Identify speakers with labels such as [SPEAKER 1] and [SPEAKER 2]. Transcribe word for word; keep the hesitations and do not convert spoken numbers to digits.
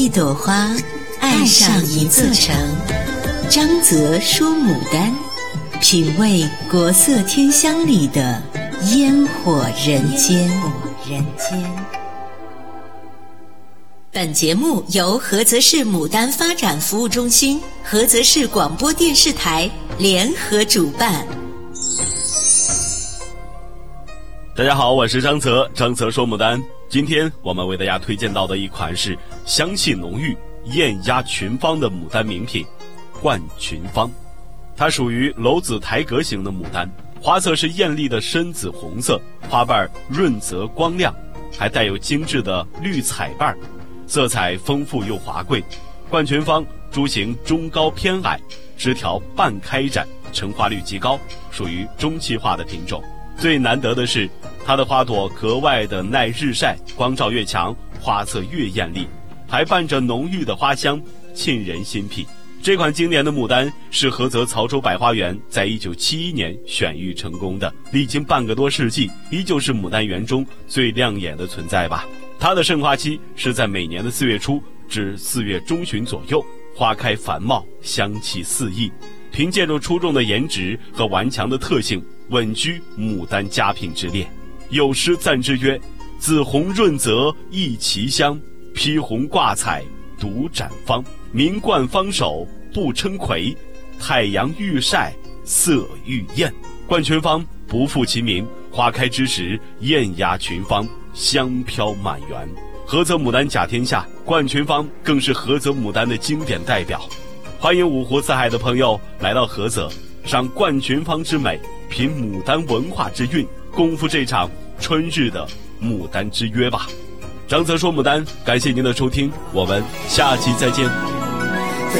[SPEAKER 1] 一朵花爱上一座城，张择说牡丹，品味国色天香里的烟火人间。人间。本节目由菏泽市牡丹发展服务中心、菏泽市广播电视台联合主办。
[SPEAKER 2] 大家好，我是张泽，张泽说牡丹。今天我们为大家推荐到的一款是香气浓郁、艳压群芳的牡丹名品冠群芳。它属于楼子台阁型的牡丹，花色是艳丽的深紫红色，花瓣润泽光亮，还带有精致的绿彩瓣，色彩丰富又华贵。冠群芳株型中高偏矮，枝条半开展，成花率极高，属于中期花的品种。最难得的是它的花朵格外的耐日晒，光照越强，花色越艳丽，还伴着浓郁的花香，沁人心脾。这款经典的牡丹是菏泽曹州百花园在一九七一年选育成功的，历经半个多世纪，依旧是牡丹园中最亮眼的存在吧。它的盛花期是在每年的四月初至四月中旬左右，花开繁茂，香气四溢。凭借着出众的颜值和顽强的特性，稳居牡丹佳品之列。有诗赞之曰：紫红润泽一奇香，披红挂彩独展芳。名冠芳手不称魁，太阳欲晒色欲艳。冠群芳不负其名，花开之时艳压群芳，香飘满园。菏泽牡丹甲天下，冠群芳更是菏泽牡丹的经典代表。欢迎五湖四海的朋友来到菏泽，赏冠群芳之美，品牡丹文化之韵，共赴这场春日的牡丹之约吧。张泽说牡丹，感谢您的收听，我们下期再见。